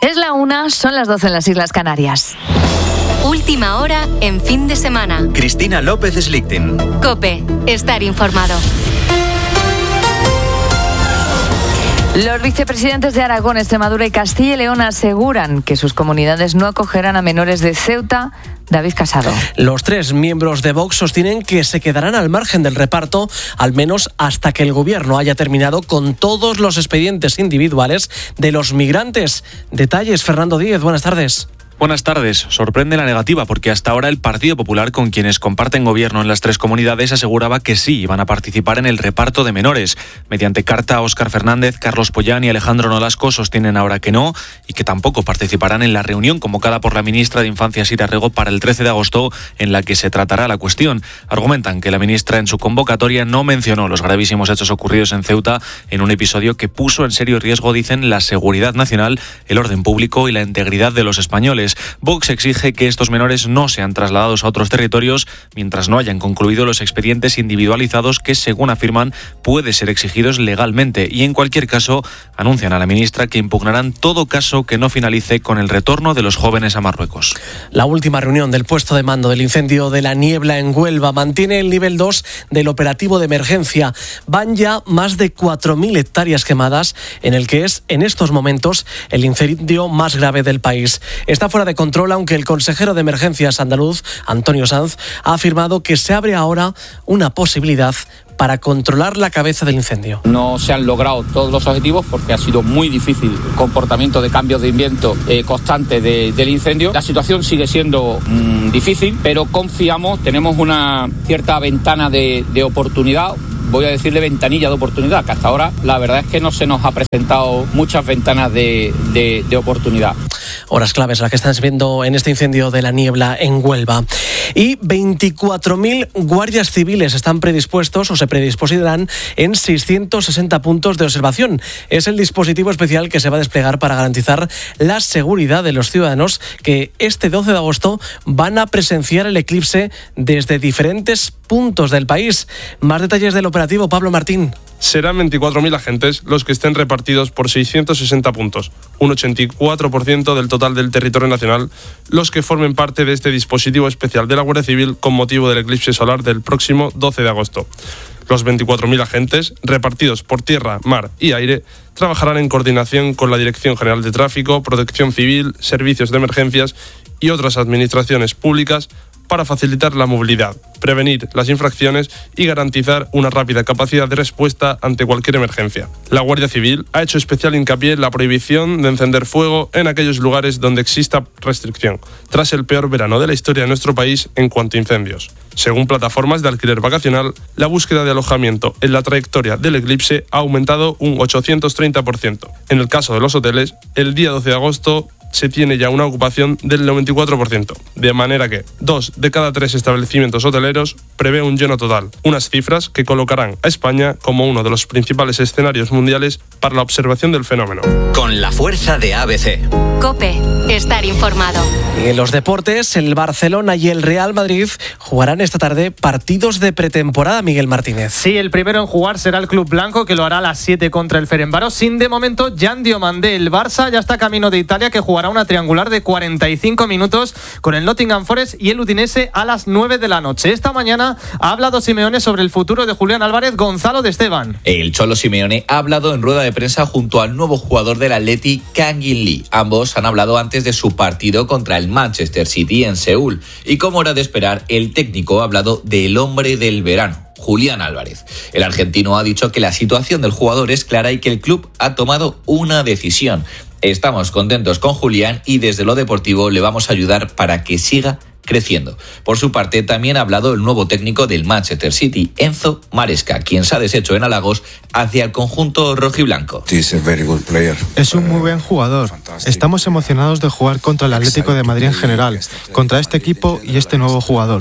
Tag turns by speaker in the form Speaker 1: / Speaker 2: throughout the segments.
Speaker 1: Es la 1, son las 12 en las Islas Canarias.
Speaker 2: Última hora en fin de semana.
Speaker 3: Cristina López Slichting.
Speaker 2: COPE. Estar informado.
Speaker 1: Los vicepresidentes de Aragón, Extremadura y Castilla y León aseguran que sus comunidades no acogerán a menores de Ceuta. David Casado.
Speaker 4: Los 3 miembros de Vox sostienen que se quedarán al margen del reparto, al menos hasta que el gobierno haya terminado con todos los expedientes individuales de los migrantes. Detalles, Fernando Díez, buenas tardes.
Speaker 5: Buenas tardes. Sorprende la negativa porque hasta ahora el Partido Popular, con quienes comparten gobierno en las 3 comunidades, aseguraba que sí iban a participar en el reparto de menores. Mediante carta, Óscar Fernández, Carlos Pollán y Alejandro Nolasco sostienen ahora que no y que tampoco participarán en la reunión convocada por la ministra de Infancia, Sira Rego, para el 13 de agosto, en la que se tratará la cuestión. Argumentan que la ministra en su convocatoria no mencionó los gravísimos hechos ocurridos en Ceuta en un episodio que puso en serio riesgo, dicen, la seguridad nacional, el orden público y la integridad de los españoles. Vox exige que estos menores no sean trasladados a otros territorios mientras no hayan concluido los expedientes individualizados que, según afirman, pueden ser exigidos legalmente, y en cualquier caso anuncian a la ministra que impugnarán todo caso que no finalice con el retorno de los jóvenes a Marruecos.
Speaker 4: La última reunión del puesto de mando del incendio de La Niebla en Huelva mantiene el nivel 2 del operativo de emergencia. Van ya más de 4.000 hectáreas quemadas, en el que es en estos momentos el incendio más grave del país. Está fuera de control, aunque el consejero de emergencias andaluz, Antonio Sanz, ha afirmado que se abre ahora una posibilidad para controlar la cabeza del incendio.
Speaker 6: No se han logrado todos los objetivos porque ha sido muy difícil el comportamiento de cambios de viento constante del incendio. La situación sigue siendo difícil, pero confiamos, tenemos una cierta ventana de oportunidad. Voy a decirle ventanilla de oportunidad, que hasta ahora la verdad es que no se nos ha presentado muchas ventanas de oportunidad.
Speaker 4: Horas claves las que están viendo en este incendio de La Niebla en Huelva. Y 24.000 guardias civiles están predispuestos o se predispondrán en 660 puntos de observación. Es el dispositivo especial que se va a desplegar para garantizar la seguridad de los ciudadanos que este 12 de agosto van a presenciar el eclipse desde diferentes puntos del país. Más detalles del operativo, Pablo Martín.
Speaker 7: Serán 24.000 agentes los que estén repartidos por 660 puntos, un 84% del total del territorio nacional, los que formen parte de este dispositivo especial de la Guardia Civil con motivo del eclipse solar del próximo 12 de agosto. Los 24.000 agentes, repartidos por tierra, mar y aire, trabajarán en coordinación con la Dirección General de Tráfico, Protección Civil, Servicios de Emergencias y otras administraciones públicas para facilitar la movilidad, prevenir las infracciones y garantizar una rápida capacidad de respuesta ante cualquier emergencia. La Guardia Civil ha hecho especial hincapié en la prohibición de encender fuego en aquellos lugares donde exista restricción, tras el peor verano de la historia de nuestro país en cuanto a incendios. Según plataformas de alquiler vacacional, la búsqueda de alojamiento en la trayectoria del eclipse ha aumentado un 830%. En el caso de los hoteles, el día 12 de agosto se tiene ya una ocupación del 94%, de manera que 2 de cada 3 establecimientos hoteleros prevé un lleno total, unas cifras que colocarán a España como uno de los principales escenarios mundiales para la observación del fenómeno.
Speaker 3: Con la fuerza de ABC.
Speaker 2: COPE. Estar informado.
Speaker 4: Y en los deportes, el Barcelona y el Real Madrid jugarán esta tarde partidos de pretemporada, Miguel Martínez.
Speaker 8: Sí, el primero en jugar será el Club Blanco, que lo hará a las 7 contra el Ferencváros. Sin de momento, Jan Diomandé. El Barça ya está camino de Italia, que jugará una triangular de 45 minutos con el Nottingham Forest y el Udinese a las 9 de la noche. Esta mañana ha hablado Simeone sobre el futuro de Julián Álvarez. Gonzalo de Esteban.
Speaker 9: El Cholo Simeone ha hablado en rueda de prensa junto al nuevo jugador del Atleti, Kangin Lee. Ambos han hablado antes de su partido contra el Manchester City en Seúl. Y como era de esperar, el técnico ha hablado del hombre del verano, Julián Álvarez. El argentino ha dicho que la situación del jugador es clara y que el club ha tomado una decisión. Estamos contentos con Julián y desde lo deportivo le vamos a ayudar para que siga creciendo. Por su parte, también ha hablado el nuevo técnico del Manchester City, Enzo Maresca, quien se ha deshecho en halagos hacia el conjunto rojiblanco.
Speaker 10: Es un muy buen jugador. Estamos emocionados de jugar contra el Atlético de Madrid en general, contra este equipo y este nuevo jugador.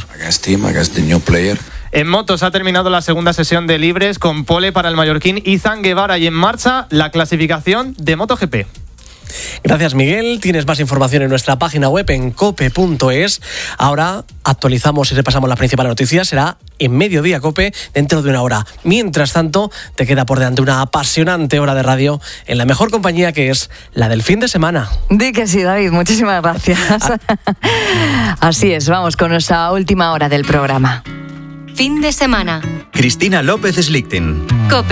Speaker 8: En motos ha terminado la segunda sesión de libres con pole para el mallorquín Izan Guevara y en marcha la clasificación de MotoGP.
Speaker 4: Gracias, Miguel. Tienes más información en nuestra página web en cope.es. Ahora actualizamos y repasamos las principales noticias. Será en Mediodía Cope dentro de una hora. Mientras tanto, te queda por delante una apasionante hora de radio en la mejor compañía, que es la del fin de semana.
Speaker 1: Di que sí, David. Muchísimas gracias. Así es, vamos con nuestra última hora del programa.
Speaker 2: Fin de semana.
Speaker 3: Cristina López Slichting.
Speaker 2: COPE.